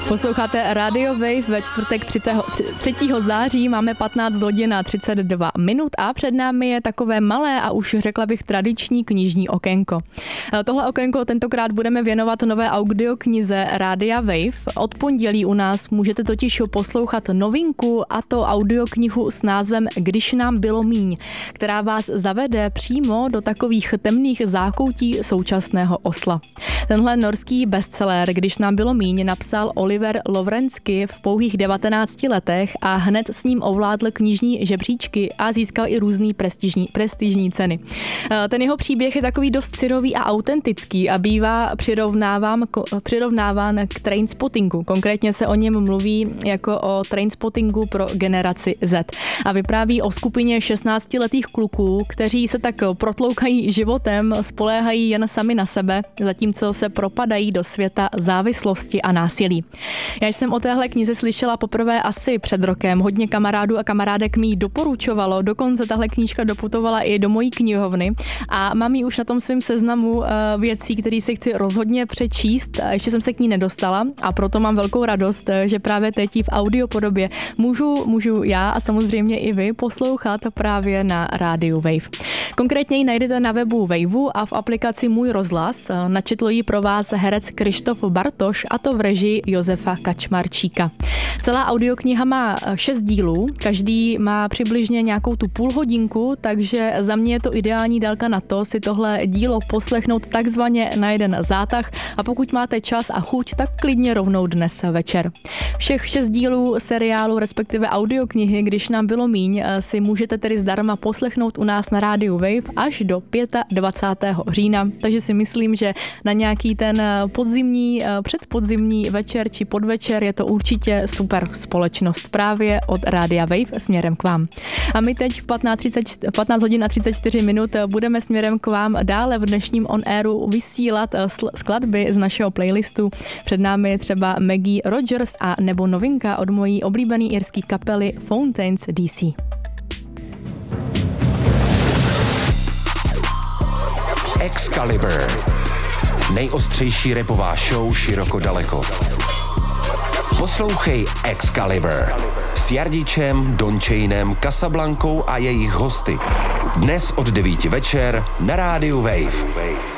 Posloucháte Radio Wave ve čtvrtek 3. září, máme 15 hodin a 32 minut a před námi je takové malé a už řekla bych tradiční knižní okénko. Tohle okénko tentokrát budeme věnovat nové audioknize Rádia Wave. Od pondělí u nás můžete totiž poslouchat novinku, a to audioknihu s názvem Když nám bylo míň, která vás zavede přímo do takových temných zákoutí současného Osla. Tenhle norský bestseller Když nám bylo míň napsal Oliver Lovrenský v pouhých 19 letech a hned s ním ovládl knižní žebříčky a získal i různý prestižní ceny. Ten jeho příběh je takový dost syrový a autentický a bývá přirovnáván k Trainspottingu. Konkrétně se o něm mluví jako o Trainspottingu pro generaci Z. A vypráví o skupině 16letých kluků, kteří se tak protloukají životem, spoléhají jen sami na sebe, zatímco se propadají do světa závislosti a násilí. Já jsem o téhle knize slyšela poprvé asi před rokem. Hodně kamarádů a kamarádek mi ji doporučovalo, dokonce tahle knížka doputovala i do mojí knihovny a mám ji už na tom svém seznamu věcí, které si chci rozhodně přečíst. Ještě jsem se k ní nedostala a proto mám velkou radost, že právě teď v audiopodobě můžu já a samozřejmě i vy poslouchat právě na rádiu Wave. Konkrétně ji najdete na webu Waveu a v aplikaci Můj rozhlas. Načetl ji pro vás herec Krištof Bartoš, a to v režii Josefa Kačmarčíka. Celá audiokniha má 6 dílů, každý má přibližně nějakou tu půlhodinku, takže za mě je to ideální délka na to si tohle dílo poslechnout takzvaně na jeden zátah a pokud máte čas a chuť, tak klidně rovnou dnes večer. Všech 6 dílů seriálu, respektive audioknihy Když nám bylo míň, si můžete tedy zdarma poslechnout u nás na rádiu Wave až do 25. října, takže si myslím, že na nějaký ten předpodzimní večer či podvečer je to určitě super společnost právě od Rádia Wave směrem k vám. A my teď v 15 hodin a 34 minut budeme směrem k vám dále v dnešním on airu vysílat skladby z našeho playlistu. Před námi je třeba Maggie Rogers a nebo novinka od mojí oblíbené irské kapely Fountains DC. Excalibur. Nejostřejší rapová show široko daleko. Poslouchej Excalibur s Jardičem, Dončejnem, Casablankou a jejich hosty. Dnes od 9 večer na rádiu Wave.